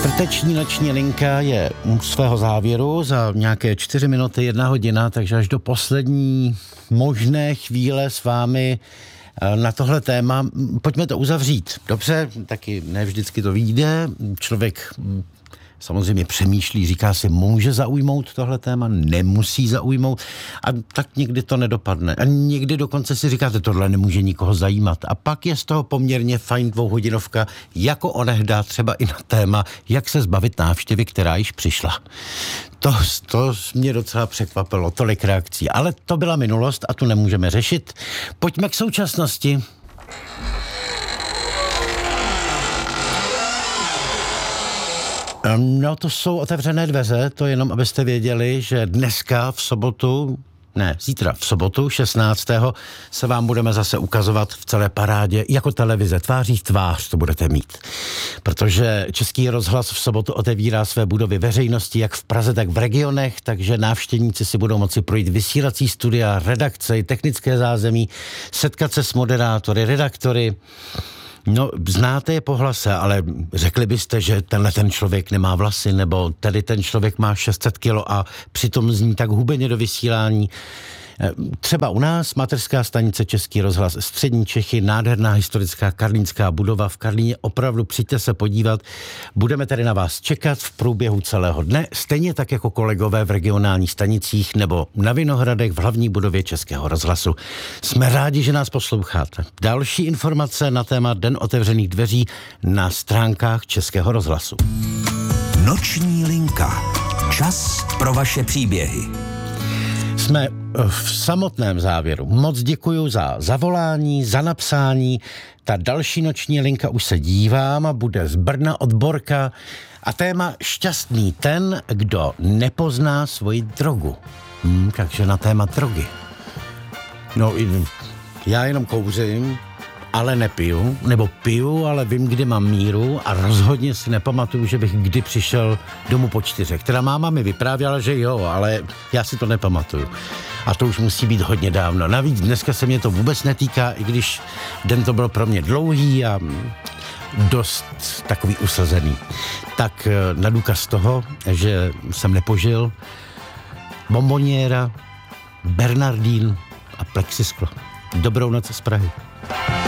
Čtvrteční noční linka je u svého závěru za nějaké 4 minuty, 1 hodina, takže až do poslední možné chvíle s vámi na tohle téma. Pojďme to uzavřít. Dobře, taky ne vždycky to vyjde. Člověk samozřejmě přemýšlí, říká si, může zaujmout tohle téma, nemusí zaujmout a tak někdy to nedopadne. A někdy dokonce si říkáte, tohle nemůže nikoho zajímat. A pak je z toho poměrně fajn 2hodinovka, jako onehda třeba i na téma, jak se zbavit návštěvy, která již přišla. To mě docela překvapilo, tolik reakcí. Ale to byla minulost a tu nemůžeme řešit. Pojďme k současnosti. No, to jsou otevřené dveře, to jenom abyste věděli, že dneska zítra v sobotu 16. se vám budeme zase ukazovat v celé parádě jako televize, tváří v tvář to budete mít. Protože Český rozhlas v sobotu otevírá své budovy veřejnosti jak v Praze, tak v regionech, takže návštěvníci si budou moci projít vysílací studia, redakce, technické zázemí, setkat se s moderátory, redaktory. No, znáte je po hlase, ale řekli byste, že ten člověk nemá vlasy, nebo tady ten člověk má 600 kilo a přitom zní tak hubeně do vysílání. Třeba u nás, mateřská stanice Český rozhlas Střední Čechy, nádherná historická karlínská budova v Karlíně, opravdu přijďte se podívat. Budeme tady na vás čekat v průběhu celého dne, stejně tak jako kolegové v regionálních stanicích nebo na Vinohradech v hlavní budově Českého rozhlasu. Jsme rádi, že nás posloucháte. Další informace na téma Den otevřených dveří na stránkách Českého rozhlasu. Noční linka. Čas pro vaše příběhy. Jsme v samotném závěru. Moc děkuju za zavolání, za napsání. Ta další noční linka už se dívám a bude z Brna od Borka. A téma šťastný ten, kdo nepozná svoji drogu. Takže na téma drogy. No, já jenom kouřím, ale nepiju, nebo piju, ale vím, kdy mám míru a rozhodně si nepamatuju, že bych kdy přišel domů po 4. Která máma mi vyprávěla, že jo, ale já si to nepamatuju. A to už musí být hodně dávno. Navíc dneska se mě to vůbec netýká, i když den to byl pro mě dlouhý a dost takový usazený. Tak na důkaz toho, že jsem nepožil, bomboniéra, Bernardín a plexisklo. Dobrou noc z Prahy.